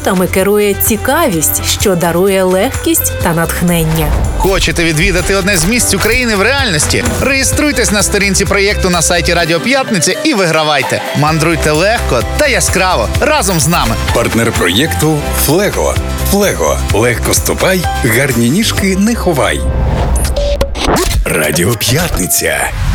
маршрутами керує цікавість, що дарує легкість та натхнення. Хочете відвідати одне з місць України в реальності? Реєструйтесь на сторінці проєкту на сайті Радіо П'ятниця і вигравайте. Мандруйте легко та яскраво разом з нами. Партнер проєкту «Флего». «Флего». Легко ступай, гарні ніжки не ховай. Радіо П'ятниця.